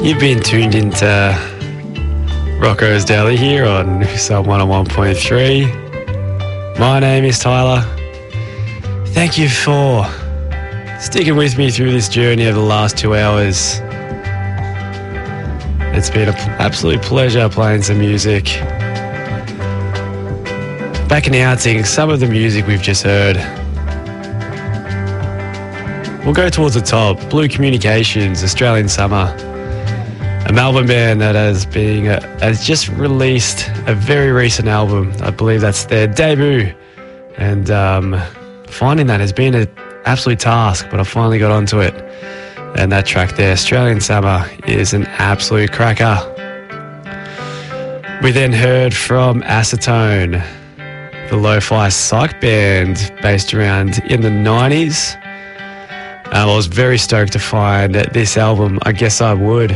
You've been tuned into Rocco's Daily here on Sub 101.3. My name is Tyler. Thank you for sticking with me through this journey over the last 2 hours. It's been an absolute pleasure playing some music. Back announcing some of the music we've just heard. We'll go towards the top. Blue Communications, Australian Summer. A Melbourne band that has just released a very recent album. I believe that's their debut. And finding that has been an absolute task, but I finally got onto it. And that track there, Australian Summer, is an absolute cracker. We then heard from Acetone, the lo-fi psych band based around in the 90s. I was very stoked to find this album, I Guess I Would.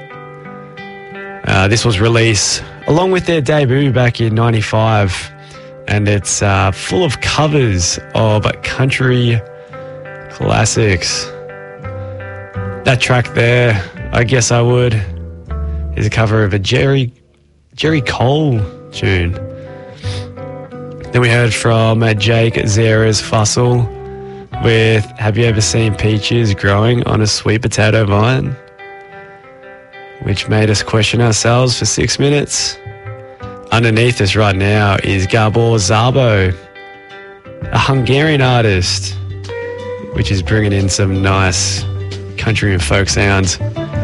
This was released along with their debut back in 95, and it's full of covers of country classics. That track there, I Guess I Would, is a cover of a Jerry Cole tune. Then we heard from Jake Zera's Fossil with Have You Ever Seen Peaches Growing on a Sweet Potato Vine? Which made us question ourselves for 6 minutes. Underneath us right now is Gabor Szabo, a Hungarian artist, which is bringing in some nice country and folk sounds.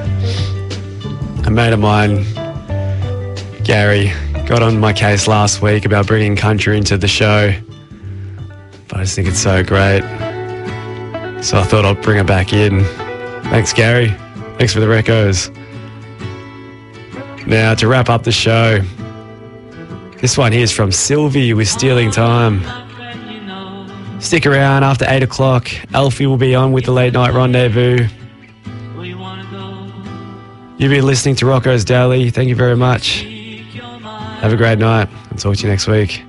A mate of mine, Gary, got on my case last week about bringing country into the show, but I just think it's so great, so I thought I'd bring it back in. Thanks, Gary. Thanks for the recos. Now, to wrap up the show, this one here is from Sylvie with Stealing Time. Stick around after 8 o'clock. Alfie will be on with the Late Night Rendezvous. You've been listening to Rocco's Daily. Thank you very much. Have a great night. I'll talk to you next week.